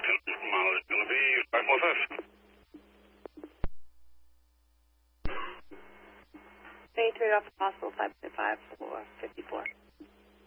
Stockton. Mileage going to be 545. 23 off possible 5.5 for 54.